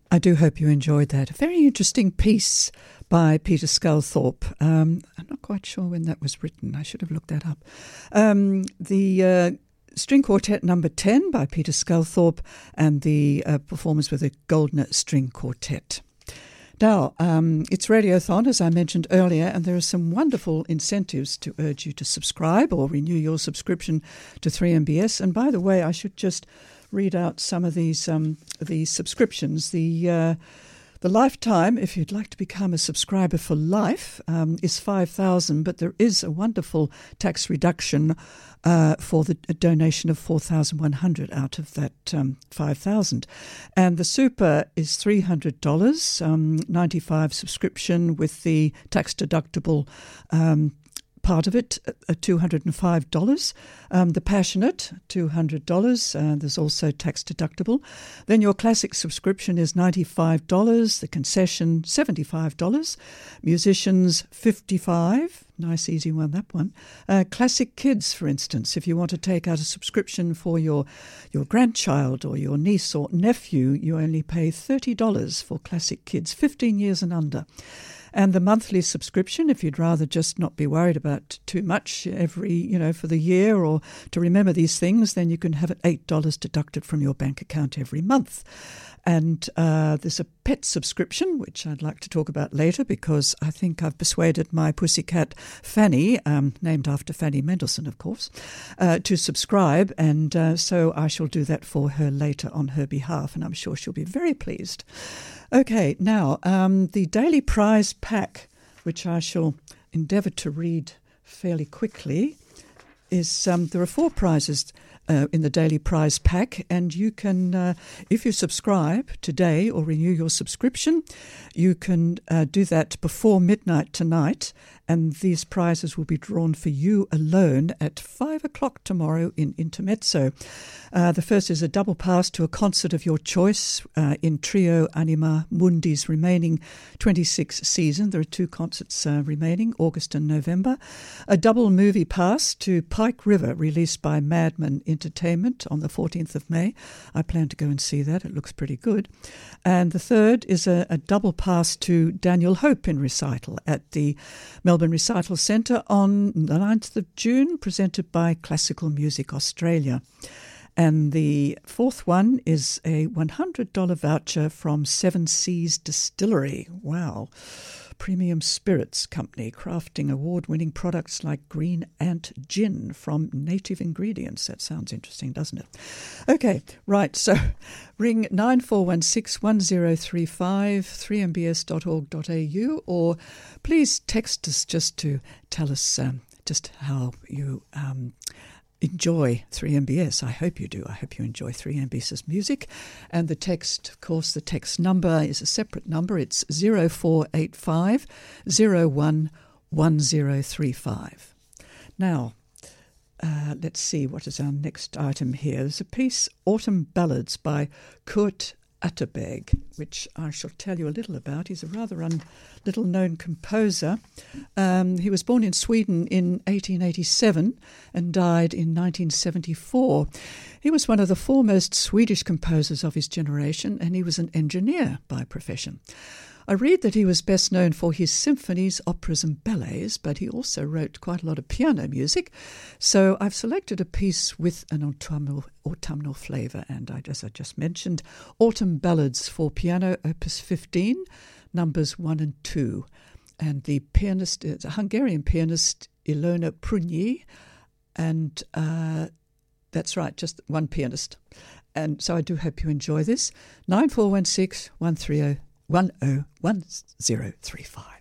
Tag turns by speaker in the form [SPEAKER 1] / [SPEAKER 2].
[SPEAKER 1] I do hope you enjoyed that. A very interesting piece by Peter Sculthorpe. I'm not quite sure when that was written. I should have looked that up. The String Quartet number 10 by Peter Sculthorpe, and the performance with the Goldner String Quartet. Now, it's Radiothon, as I mentioned earlier, and there are some wonderful incentives to urge you to subscribe or renew your subscription to 3MBS. And by the way, I should just read out some of these subscriptions. The lifetime, if you'd like to become a subscriber for life, is $5,000, but there is a wonderful tax reduction for the donation of $4,100 out of that $5,000. And the super is $300, $95 subscription with the tax deductible part of it, $205. The Passionate, $200. There's also tax deductible. Then your classic subscription is $95. The concession, $75. Musicians, $55. Nice, easy one, that one. Classic Kids, for instance, if you want to take out a subscription for your grandchild or your niece or nephew, you only pay $30 for Classic Kids, 15 years and under. And the monthly subscription, if you'd rather just not be worried about too much for the year or to remember these things, then you can have $8 deducted from your bank account every month. And there's a pet subscription, which I'd like to talk about later because I think I've persuaded my pussycat Fanny, named after Fanny Mendelssohn, of course, to subscribe. And so I shall do that for her later on her behalf, and I'm sure she'll be very pleased. Okay, now the Daily Prize Pack, which I shall endeavour to read fairly quickly, is there are 4 prizes in the Daily Prize Pack, and you can, if you subscribe today or renew your subscription, you can do that before midnight tonight, and these prizes will be drawn for you alone at 5 o'clock tomorrow in Intermezzo. The first is a double pass to a concert of your choice in Trio Anima Mundi's remaining 26th season. There are 2 concerts remaining, August and November. A double movie pass to Pike River, released by Madman Entertainment on the 14th of May. I plan to go and see that. It looks pretty good. And the third is a double pass to Daniel Hope in recital at the Melbourne Recital Centre on the 9th of June, presented by Classical Music Australia. And the fourth one is a $100 voucher from Seven Seas Distillery. Wow. Premium Spirits Company, crafting award-winning products like Green Ant Gin from native ingredients. That sounds interesting, doesn't it? Okay, right, so ring 9416-1035, 3mbs.org.au, or please text us just to tell us just how you enjoy 3MBS. I hope you do. I hope you enjoy 3MBS's music. And the text, of course, the text number is a separate number. It's 0485 011035. Now, let's see, what is our next item here? There's a piece, Autumn Ballads by Kurt Atterberg, which I shall tell you a little about. He's a rather little-known composer. He was born in Sweden in 1887 and died in 1974. He was one of the foremost Swedish composers of his generation, and he was an engineer by profession. I read that he was best known for his symphonies, operas and ballets, but he also wrote quite a lot of piano music. So I've selected a piece with an autumnal flavour, and as I just mentioned, Autumn Ballads for Piano, Opus 15, numbers 1 and 2. And the pianist is a Hungarian pianist, Ilona Prunyi, and that's right, just one pianist. And so I do hope you enjoy this. 9416 130 1035.